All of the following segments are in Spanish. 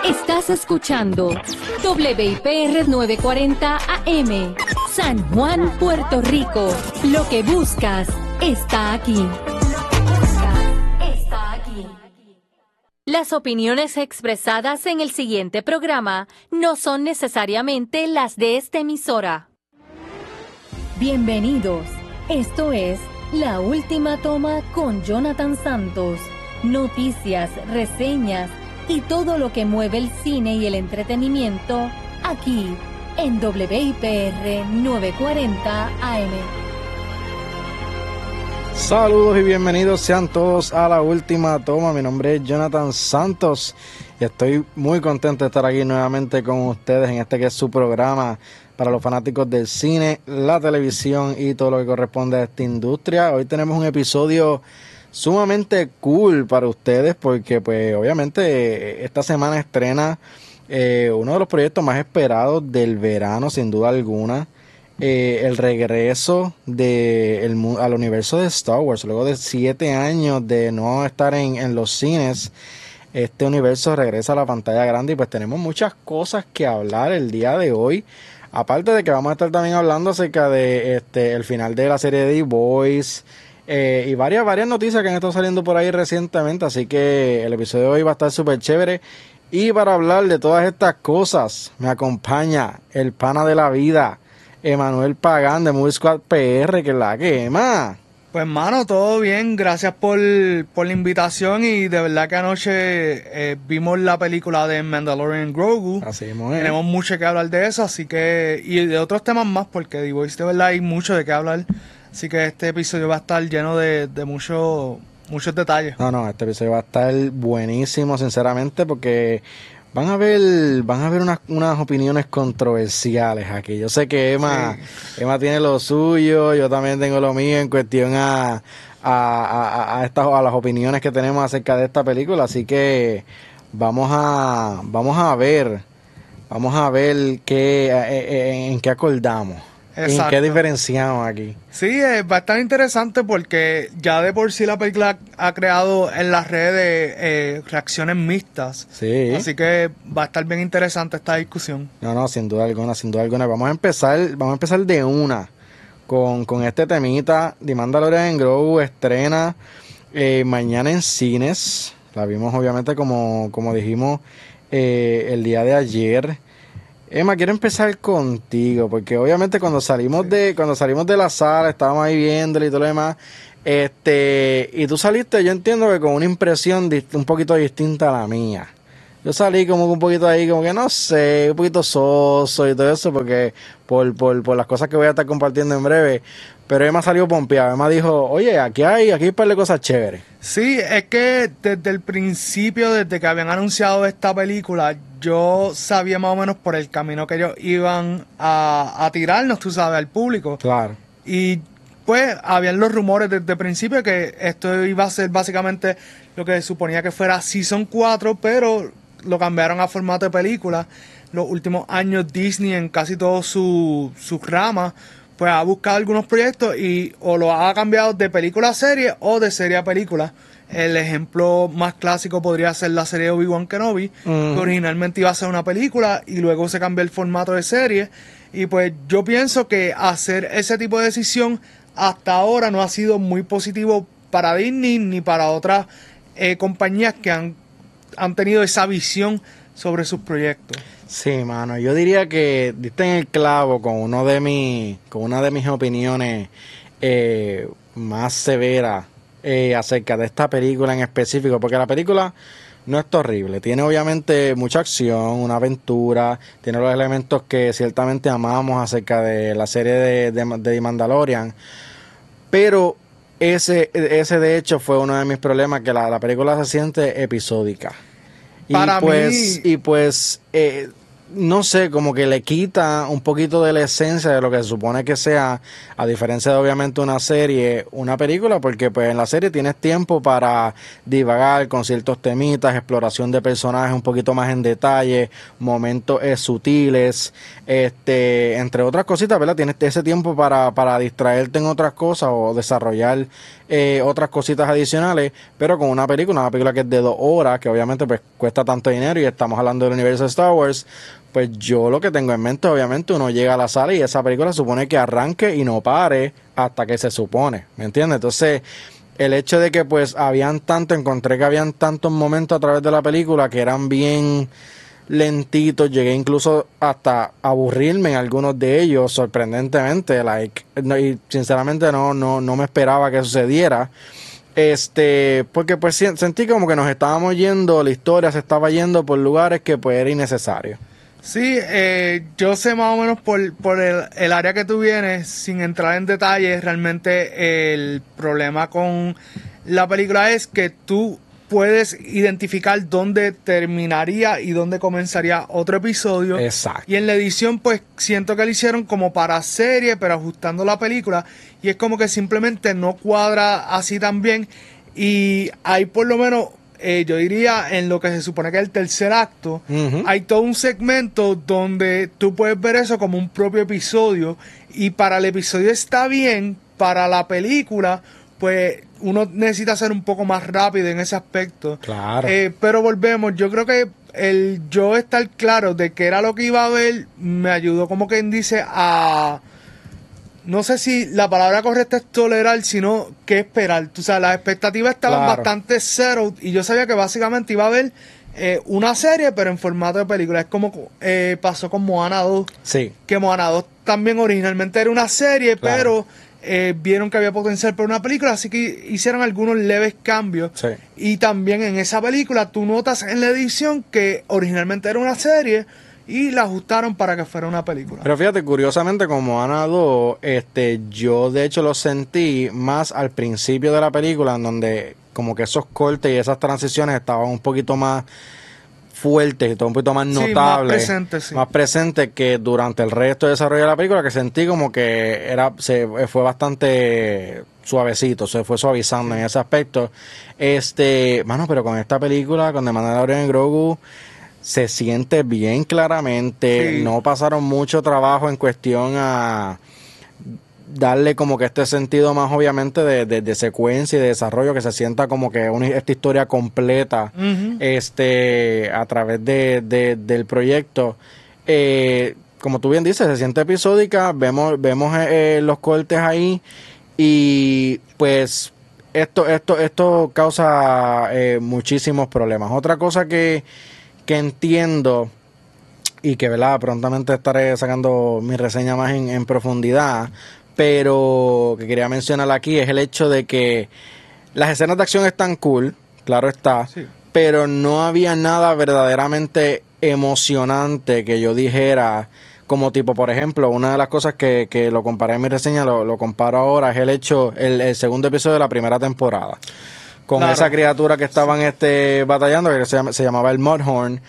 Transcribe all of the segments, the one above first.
Estás escuchando WIPR 940 AM, San Juan, Puerto Rico. Lo que buscas está aquí. Las opiniones expresadas en el siguiente programa no son necesariamente las de esta emisora. Bienvenidos. Esto es La Última Toma con Jonathan Santos. Noticias, reseñas y todo lo que mueve el cine y el entretenimiento aquí en WIPR 940 AM. Saludos y bienvenidos sean todos a La Última Toma. Mi nombre es Jonathan Santos y estoy muy contento de estar aquí nuevamente con ustedes en este que es su programa para los fanáticos del cine, la televisión y todo lo que corresponde a esta industria. Hoy tenemos un episodio sumamente cool para ustedes porque pues obviamente esta semana estrena uno de los proyectos más esperados del verano sin duda alguna, el regreso al universo de Star Wars. Luego de 7 años de no estar en los cines, este universo regresa a la pantalla grande y pues tenemos muchas cosas que hablar el día de hoy. Aparte de que vamos a estar también hablando acerca de el final de la serie de The Boys, y varias noticias que han estado saliendo por ahí recientemente, así que el episodio de hoy va a estar súper chévere. Y para hablar de todas estas cosas me acompaña el pana de la vida, Emanuel Pagán de Movie Squad PR, que es la quema. Pues mano, todo bien, gracias por la invitación y de verdad que anoche vimos la película de Mandalorian Grogu. Así es. Tenemos mucho que hablar de eso, así que, y de otros temas más, porque The Voice de verdad hay mucho de qué hablar. Así que este episodio va a estar lleno de muchos detalles. No, este episodio va a estar buenísimo, sinceramente, porque van a ver unas opiniones controversiales aquí. Yo sé que Emma tiene lo suyo, yo también tengo lo mío en cuestión a las opiniones que tenemos acerca de esta película, así que vamos a ver en qué acordamos. Exacto. ¿En qué diferenciamos aquí? Sí, va a estar interesante porque ya de por sí la película ha creado en las redes reacciones mixtas. Sí. Así que va a estar bien interesante esta discusión. No, sin duda alguna. Vamos a empezar de una con este temita. The Mandalorian Grogu estrena mañana en cines. La vimos obviamente como dijimos el día de ayer. Emma, quiero empezar contigo, porque obviamente cuando salimos de la sala, estábamos ahí viéndole y todo lo demás, y tú saliste, yo entiendo que con una impresión un poquito distinta a la mía. Yo salí como un poquito ahí, como que no sé, un poquito soso y todo eso, porque por las cosas que voy a estar compartiendo en breve. Pero Emma salió pompeada. Emma dijo, oye, aquí hay un par de cosas chéveres. Sí, es que desde el principio, desde que habían anunciado esta película, yo sabía más o menos por el camino que ellos iban a tirarnos, tú sabes, al público. Claro. Y pues habían los rumores desde el principio que esto iba a ser básicamente lo que suponía que fuera Season 4, pero lo cambiaron a formato de película. Los últimos años Disney en casi todas sus ramas pues ha buscado algunos proyectos y o lo ha cambiado de película a serie o de serie a película. El ejemplo más clásico podría ser la serie de Obi-Wan Kenobi, que originalmente iba a ser una película y luego se cambió el formato de serie. Y pues yo pienso que hacer ese tipo de decisión hasta ahora no ha sido muy positivo para Disney ni para otras compañías que han tenido esa visión sobre sus proyectos. Sí, mano, yo diría que diste en el clavo con una de mis opiniones más severas acerca de esta película en específico, porque la película no es horrible, tiene obviamente mucha acción, una aventura, tiene los elementos que ciertamente amamos acerca de la serie de The Mandalorian, pero ese de hecho fue uno de mis problemas, que la película se siente episódica. No sé, como que le quita un poquito de la esencia de lo que se supone que sea, a diferencia de obviamente una serie, una película, porque pues en la serie tienes tiempo para divagar con ciertos temitas, exploración de personajes un poquito más en detalle, momentos sutiles, entre otras cositas, ¿verdad? Tienes ese tiempo para distraerte en otras cosas o desarrollar otras cositas adicionales, pero con una película que es de 2 horas, que obviamente pues cuesta tanto dinero y estamos hablando del universo de Star Wars, pues yo lo que tengo en mente, obviamente uno llega a la sala y esa película supone que arranque y no pare hasta que se supone, ¿me entiendes? Entonces, el hecho de que pues encontré que habían tantos momentos a través de la película que eran bien lentitos, llegué incluso hasta aburrirme en algunos de ellos, sorprendentemente, y sinceramente no me esperaba que sucediera, porque pues sentí como que nos estábamos yendo, la historia se estaba yendo por lugares que pues era innecesario. Sí, yo sé más o menos por el área que tú vienes, sin entrar en detalles, realmente el problema con la película es que tú puedes identificar dónde terminaría y dónde comenzaría otro episodio. Exacto. Y en la edición, pues siento que lo hicieron como para serie, pero ajustando la película. Y es como que simplemente no cuadra así tan bien. Y hay por lo menos, yo diría, en lo que se supone que es el tercer acto, hay todo un segmento donde tú puedes ver eso como un propio episodio. Y para el episodio está bien, para la película, pues uno necesita ser un poco más rápido en ese aspecto. Claro. Pero volvemos, yo creo que el yo estar claro de qué era lo que iba a ver me ayudó, como quien dice, a... No sé si la palabra correcta es tolerar, sino que esperar. O sea, las expectativas estaban bastante cero y yo sabía que básicamente iba a ver una serie, pero en formato de película. Es como pasó con Moana 2. Sí. Que Moana 2 también originalmente era una serie, pero... vieron que había potencial para una película, así que hicieron algunos leves cambios. Sí. Y también en esa película tú notas en la edición que originalmente era una serie y la ajustaron para que fuera una película. Pero fíjate, curiosamente, como Ana 2, yo de hecho lo sentí más al principio de la película, en donde como que esos cortes y esas transiciones estaban un poquito más fuertes y todo un poquito más notable, más presente que durante el resto de desarrollo de la película, que sentí como que fue bastante suavecito, se fue suavizando en ese aspecto. Pero con esta película, con The Mandalorian y Grogu, se siente bien claramente, no pasaron mucho trabajo en cuestión a darle como que este sentido más obviamente de secuencia y de desarrollo, que se sienta como que esta historia completa a través del proyecto. Como tú bien dices, se siente episódica, vemos los cortes ahí y pues esto causa muchísimos problemas. Otra cosa que entiendo y que, ¿verdad?, prontamente estaré sacando mi reseña más en profundidad, pero que quería mencionar aquí es el hecho de que las escenas de acción están cool, claro está, pero no había nada verdaderamente emocionante que yo dijera, como tipo, por ejemplo, una de las cosas que lo comparé en mi reseña, lo comparo ahora, es el segundo episodio de la primera temporada, con esa criatura que estaban batallando, que se llamaba el Mudhorn.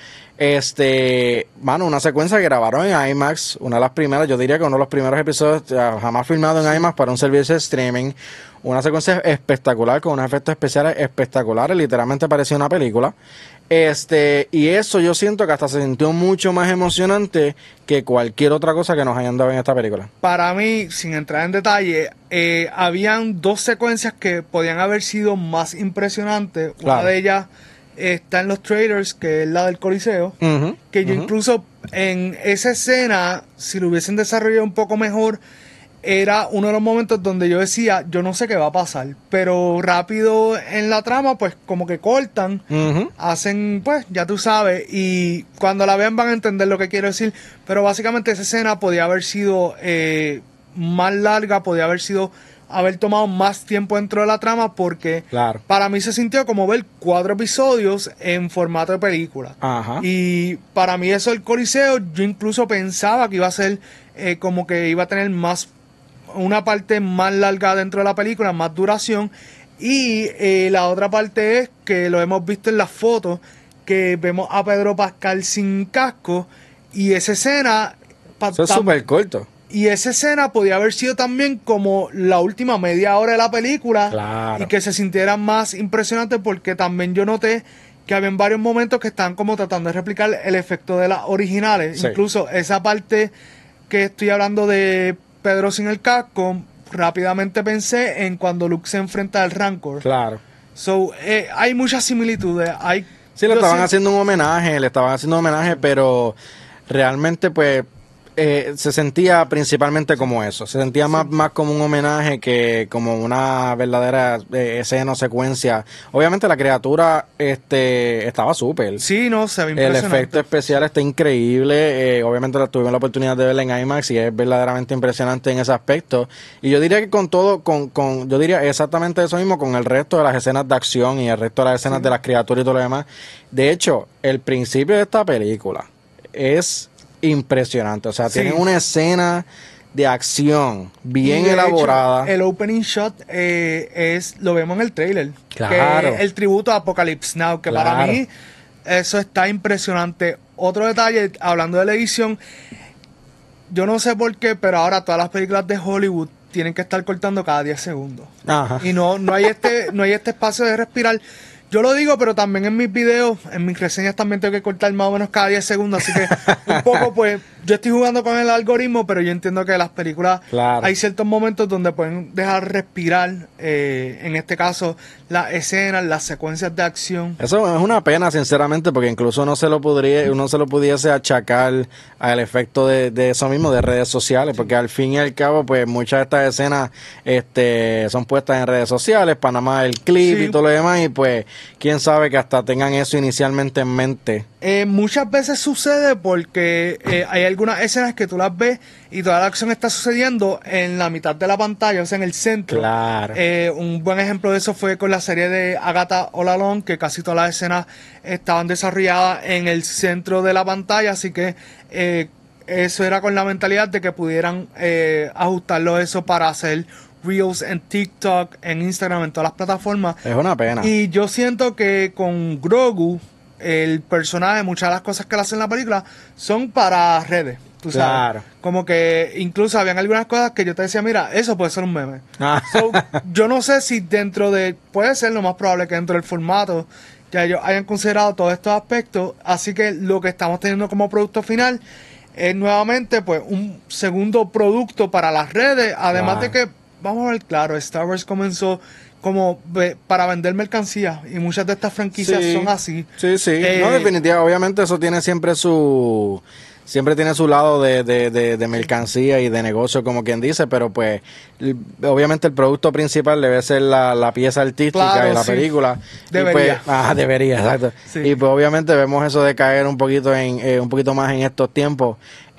Una secuencia que grabaron en IMAX, una de las primeras, yo diría que uno de los primeros episodios jamás filmado en IMAX para un servicio de streaming. Una secuencia espectacular, con unos efectos especiales espectaculares, literalmente parecía una película. Y eso yo siento que hasta se sintió mucho más emocionante que cualquier otra cosa que nos hayan dado en esta película. Para mí, sin entrar en detalle, habían 2 secuencias que podían haber sido más impresionantes. Claro. Una de ellas está en los trailers, que es la del Coliseo, que yo incluso en esa escena, si lo hubiesen desarrollado un poco mejor, era uno de los momentos donde yo decía, yo no sé qué va a pasar, pero rápido en la trama, pues como que cortan, hacen, pues ya tú sabes, y cuando la vean van a entender lo que quiero decir, pero básicamente esa escena podía haber sido más larga, podía haber tomado más tiempo dentro de la trama, porque para mí se sintió como ver 4 episodios en formato de película. Y para mí eso del Coliseo, yo incluso pensaba que iba a ser como que iba a tener una parte más larga dentro de la película, más duración, y la otra parte es que lo hemos visto en las fotos, que vemos a Pedro Pascal sin casco, y esa escena... Eso es súper corto. Y esa escena podía haber sido también como la última media hora de la película, y que se sintiera más impresionante, porque también yo noté que había varios momentos que estaban como tratando de replicar el efecto de las originales. Incluso esa parte que estoy hablando de Pedro sin el casco, rápidamente pensé en cuando Luke se enfrenta al Rancor. Claro. So, hay muchas similitudes. Sí, le estaban haciendo un homenaje, pero realmente pues se sentía principalmente como eso. Se sentía más como un homenaje que como una verdadera escena o secuencia. Obviamente la criatura estaba súper. Sí, no, se ve impresionante. El efecto especial está increíble. Obviamente tuvimos la oportunidad de verla en IMAX y es verdaderamente impresionante en ese aspecto. Y yo diría que con todo, yo diría exactamente eso mismo con el resto de las escenas de acción y el resto de las escenas de las criaturas y todo lo demás. De hecho, el principio de esta película es impresionante, o sea, tienen una escena de acción bien elaborada. Hecho, el opening shot lo vemos en el trailer. Claro. Que el tributo a Apocalypse Now, que para mí eso está impresionante. Otro detalle, hablando de la edición, yo no sé por qué, pero ahora todas las películas de Hollywood tienen que estar cortando cada 10 segundos. Ajá. Y no hay este espacio de respirar. Yo lo digo, pero también en mis videos, en mis reseñas también tengo que cortar más o menos cada 10 segundos. Así que un poco, pues, yo estoy jugando con el algoritmo, pero yo entiendo que las películas hay ciertos momentos donde pueden dejar respirar, en este caso, las escenas, las secuencias de acción. Eso es una pena, sinceramente, porque incluso uno se lo pudiese achacar al efecto de eso mismo, de redes sociales, porque al fin y al cabo, pues, muchas de estas escenas son puestas en redes sociales, para nada más el clip y todo lo demás, y pues quién sabe que hasta tengan eso inicialmente en mente. Muchas veces sucede porque hay algunas escenas que tú las ves y toda la acción está sucediendo en la mitad de la pantalla, o sea, en el centro. Claro. Un buen ejemplo de eso fue con la serie de Agatha All Along, que casi todas las escenas estaban desarrolladas en el centro de la pantalla, así que eso era con la mentalidad de que pudieran ajustarlo eso para hacer Reels en TikTok, en Instagram, en todas las plataformas. Es una pena. Y yo siento que con Grogu, el personaje, muchas de las cosas que le hacen en la película son para redes. Tú sabes. Claro. Como que incluso habían algunas cosas que yo te decía, mira, eso puede ser un meme. So, yo no sé si puede ser lo más probable que dentro del formato ya ellos hayan considerado todos estos aspectos. Así que lo que estamos teniendo como producto final es nuevamente pues un segundo producto para las redes. Además de que, vamos a ver claro, Star Wars comenzó como para vender mercancía y muchas de estas franquicias son así. Sí. No, definitivamente, obviamente eso tiene siempre tiene su lado de mercancía y de negocio, como quien dice, pero pues obviamente el producto principal debe ser la pieza artística de la película. Debería. Y pues, debería, exacto. Sí. Y pues obviamente vemos eso de caer un poquito un poquito más en estos tiempos.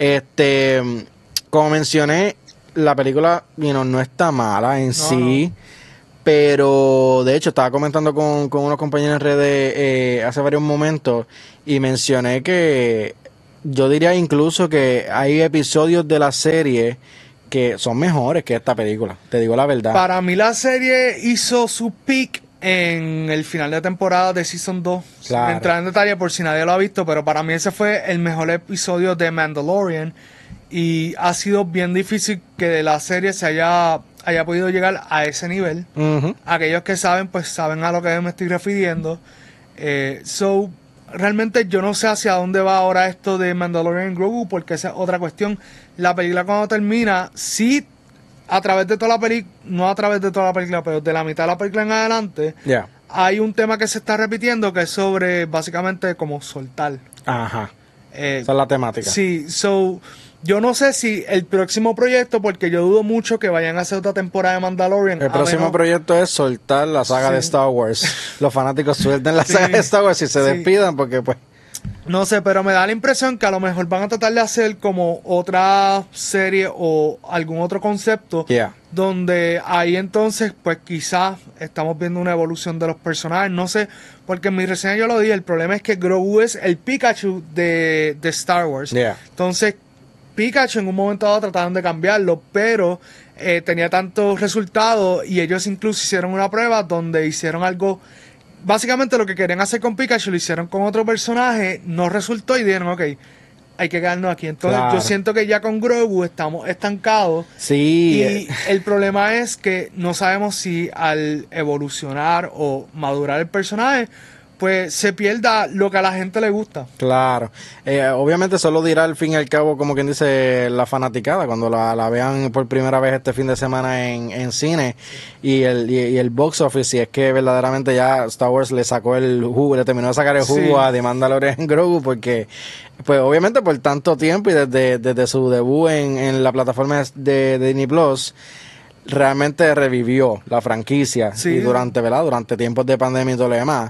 Como mencioné, la película no está mala en sí. Pero de hecho estaba comentando con unos compañeros en redes hace varios momentos y mencioné que yo diría incluso que hay episodios de la serie que son mejores que esta película, te digo la verdad. Para mí la serie hizo su peak en el final de temporada de Season 2. Claro. Entrar en detalle por si nadie lo ha visto, pero para mí ese fue el mejor episodio de Mandalorian y ha sido bien difícil que de la serie se haya podido llegar a ese nivel. Uh-huh. Aquellos que saben, pues saben a lo que me estoy refiriendo. Realmente yo no sé hacia dónde va ahora esto de Mandalorian y Grogu, porque esa es otra cuestión. La película cuando termina, sí, a través de toda la película, no a través de toda la película, pero de la mitad de la película en adelante, hay un tema que se está repitiendo que es sobre básicamente como soltar. Ajá. Esa es la temática. Sí, yo no sé si el próximo proyecto, porque yo dudo mucho que vayan a hacer otra temporada de Mandalorian. El próximo proyecto es soltar la saga de Star Wars. Los fanáticos suelten la saga de Star Wars y se despidan porque pues... No sé, pero me da la impresión que a lo mejor van a tratar de hacer como otra serie o algún otro concepto donde ahí entonces pues quizás estamos viendo una evolución de los personajes. No sé, porque en mi reseña yo lo dije, el problema es que Grogu es el Pikachu de Star Wars. Entonces Pikachu en un momento dado trataron de cambiarlo, pero tenía tantos resultados y ellos incluso hicieron una prueba donde hicieron algo, básicamente lo que querían hacer con Pikachu lo hicieron con otro personaje, no resultó y dijeron, ok, hay que quedarnos aquí. Entonces yo siento que ya con Grogu estamos estancados. Sí. Y el problema es que no sabemos si al evolucionar o madurar el personaje pues se pierda lo que a la gente le gusta. Claro. Obviamente solo dirá al fin y al cabo, como quien dice, la fanaticada, cuando la vean por primera vez este fin de semana en cine y el box office, si es que verdaderamente ya Star Wars le sacó el jugo, le terminó de sacar el jugo a The Mandalorian Grogu, porque pues obviamente por tanto tiempo y desde su debut en la plataforma de Disney Plus, realmente revivió la franquicia y durante tiempos de pandemia y todo lo demás.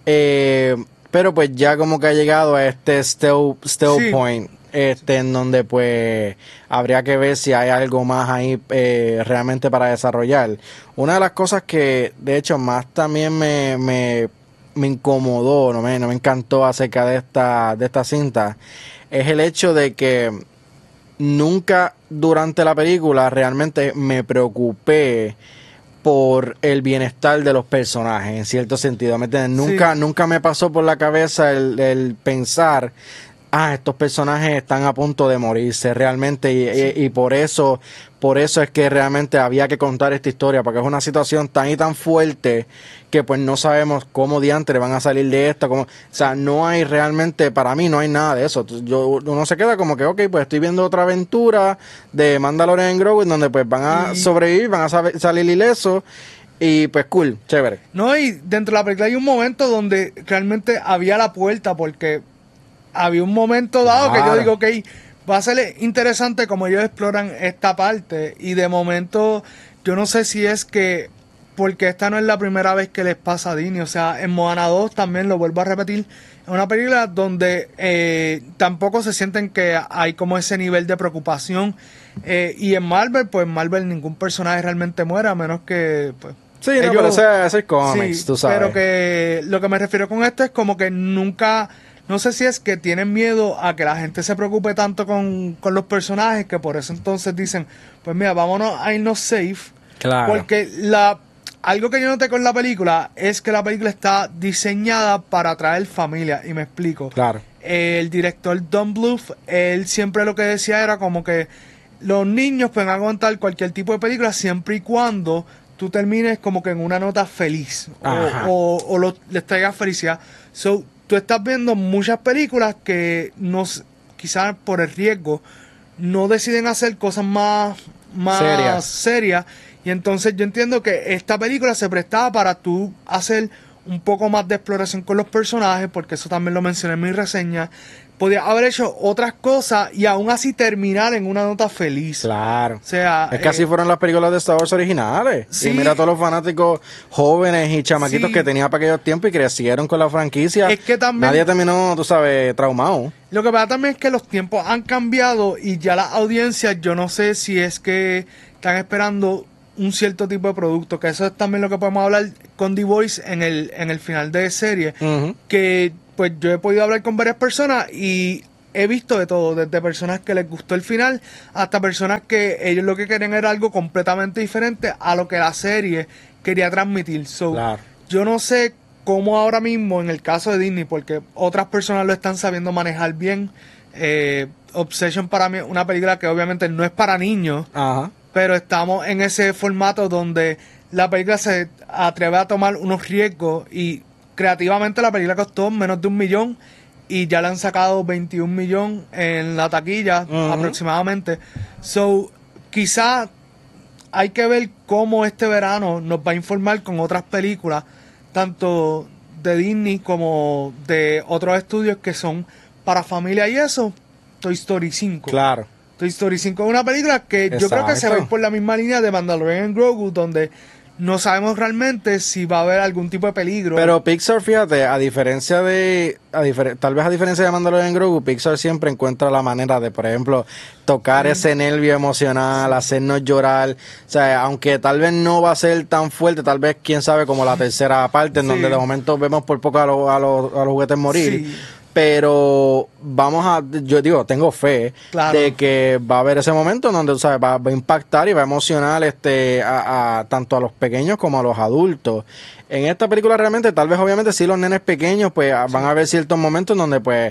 Pero pues ya como que ha llegado a este still point, en donde pues habría que ver si hay algo más ahí realmente para desarrollar. Una de las cosas que de hecho más también me incomodó, no me encantó acerca de esta cinta, es el hecho de que nunca durante la película realmente me preocupé por el bienestar de los personajes, en cierto sentido, ¿me entiendes? Nunca me pasó por la cabeza el pensar, estos personajes están a punto de morirse realmente y por eso es que realmente había que contar esta historia, porque es una situación tan y tan fuerte que pues no sabemos cómo diantre van a salir de esta, o sea, no hay realmente, para mí no hay nada de eso. Uno se queda como que, ok, pues estoy viendo otra aventura de Mandalorian Grogu en donde pues van a sobrevivir, van a salir ilesos. Y pues cool, chévere. No, y dentro de la película hay un momento donde realmente había la puerta, porque había un momento dado que yo digo, ok, va a ser interesante como ellos exploran esta parte, y de momento yo no sé si es que porque esta no es la primera vez que les pasa a Disney, o sea, en Moana 2 también, lo vuelvo a repetir, es una película donde tampoco se sienten que hay como ese nivel de preocupación, y en Marvel, pues Marvel ningún personaje realmente muere, a menos que pues sí, ellos, no, pero ese es cómics, tú sabes. Pero que lo que me refiero con esto es como que nunca, no sé si es que tienen miedo a que la gente se preocupe tanto con los personajes, que por eso entonces dicen, pues mira, vámonos a irnos safe. Claro. Porque algo que yo noté con la película es que la película está diseñada para atraer familia, y me explico. Claro. El director Don Bluth, él siempre lo que decía era como que los niños pueden aguantar cualquier tipo de película siempre y cuando tú termines como que en una nota feliz o les traigas felicidad. So, tú estás viendo muchas películas que quizás por el riesgo no deciden hacer cosas más serias. Y entonces yo entiendo que esta película se prestaba para tú hacer un poco más de exploración con los personajes, porque eso también lo mencioné en mi reseña. Podía haber hecho otras cosas y aún así terminar en una nota feliz. Claro. O sea, es que así fueron las películas de Star Wars originales. Sí. Y mira a todos los fanáticos jóvenes y chamaquitos que tenía para aquellos tiempos y crecieron con la franquicia. Es que también nadie terminó, tú sabes, traumado. Lo que pasa también es que los tiempos han cambiado y ya las audiencias, yo no sé si es que están esperando un cierto tipo de producto, que eso es también lo que podemos hablar con The Voice en el final de serie, que pues yo he podido hablar con varias personas y he visto de todo, desde personas que les gustó el final hasta personas que ellos lo que querían era algo completamente diferente a lo que la serie quería transmitir. Claro. Yo no sé cómo ahora mismo en el caso de Disney, porque otras personas lo están sabiendo manejar bien. Obsession para mí es una película que obviamente no es para niños, pero estamos en ese formato donde la película se atreve a tomar unos riesgos y creativamente la película costó menos de $1 millón y ya le han sacado 21 millones en la taquilla aproximadamente. So, quizá hay que ver cómo este verano nos va a informar con otras películas, tanto de Disney como de otros estudios que son para familia, y eso, Toy Story 5. Claro. Toy Story 5 es una película que yo creo que se va a ir por la misma línea de Mandalorian Grogu, donde no sabemos realmente si va a haber algún tipo de peligro. Pero Pixar, fíjate, tal vez a diferencia de Mandalorian Grogu, Pixar siempre encuentra la manera de, por ejemplo, tocar ese nervio emocional, hacernos llorar. O sea, aunque tal vez no va a ser tan fuerte, tal vez, quién sabe, como la tercera parte, en donde de momento vemos por poco a los juguetes morir. Sí. Pero yo digo, tengo fe de que va a haber ese momento en donde, o sea, va a impactar y va a emocionar a tanto a los pequeños como a los adultos. En esta película realmente, tal vez obviamente sí los nenes pequeños pues van a haber ciertos momentos en donde pues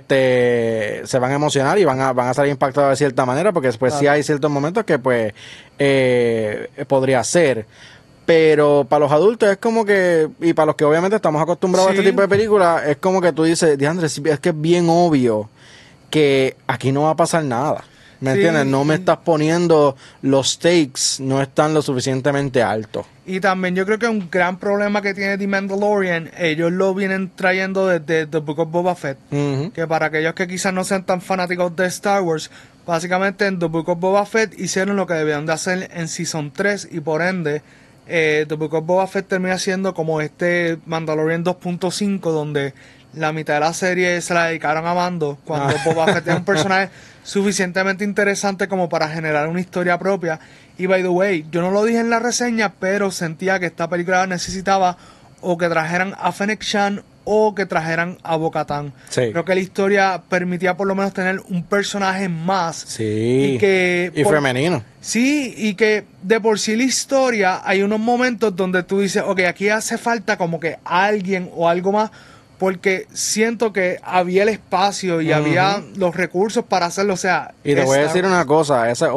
se van a emocionar y van a salir impactados de cierta manera, porque después sí hay ciertos momentos que pues podría ser. Pero para los adultos es como que, y para los que obviamente estamos acostumbrados a este tipo de películas, es como que tú dices, Diandre, es que es bien obvio que aquí no va a pasar nada. ¿Me entiendes? No me estás poniendo, los stakes no están lo suficientemente altos. Y también yo creo que un gran problema que tiene The Mandalorian, ellos lo vienen trayendo desde The Book of Boba Fett. Que para aquellos que quizás no sean tan fanáticos de Star Wars, básicamente en The Book of Boba Fett hicieron lo que debían de hacer en Season 3 y por ende The Book of Boba Fett termina siendo como este Mandalorian 2.5 donde la mitad de la serie se la dedicaron a Mando, cuando Boba Fett es un personaje suficientemente interesante como para generar una historia propia. Y by the way, yo no lo dije en la reseña, pero sentía que esta película necesitaba o que trajeran a Fennec Shand o que trajeran a Bo-Katan. Creo que la historia permitía por lo menos tener un personaje más. Y femenino. Sí, y que de por sí la historia hay unos momentos donde tú dices, ok, aquí hace falta como que alguien o algo más, porque siento que había el espacio y había los recursos para hacerlo, o sea... Y te voy a decir una cosa, ese es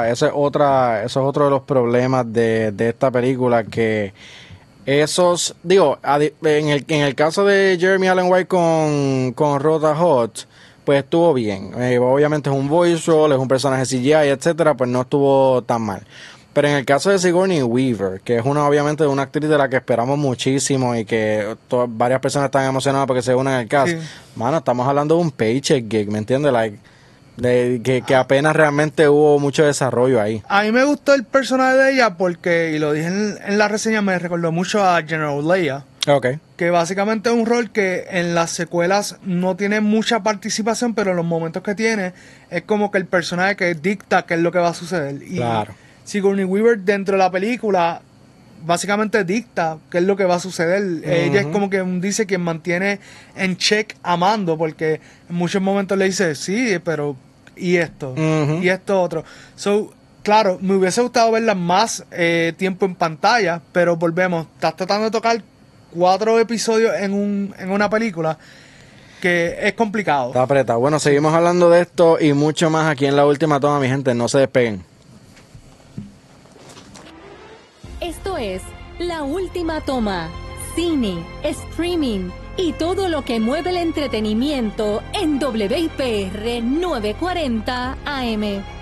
otro de los problemas de esta película, que esos, digo, en el caso de Jeremy Allen White con Rota Hot, pues estuvo bien. Obviamente es un voice role, es un personaje CGI, etcétera, pues no estuvo tan mal. Pero en el caso de Sigourney Weaver, que es obviamente una actriz de la que esperamos muchísimo y que varias personas están emocionadas porque se unan al cast, mano, estamos hablando de un paycheck gig, ¿me entiendes? Que apenas realmente hubo mucho desarrollo ahí. A mí me gustó el personaje de ella porque, y lo dije en la reseña, me recordó mucho a General Leia. Que básicamente es un rol que en las secuelas no tiene mucha participación, pero en los momentos que tiene es como que el personaje que dicta qué es lo que va a suceder. Y Sigourney Weaver dentro de la película básicamente dicta qué es lo que va a suceder. Ella es como que dice quien mantiene en check a Mando, porque en muchos momentos le dice, sí, pero y esto, y esto otro. So, claro, me hubiese gustado verla más tiempo en pantalla, pero volvemos, estás tratando de tocar 4 episodios en una película que es complicado. Está apretado. Bueno, seguimos hablando de esto y mucho más aquí en La Última Toma, mi gente, no se despeguen. Esto es La Última Toma, cine, streaming y todo lo que mueve el entretenimiento en WIPR 940 AM.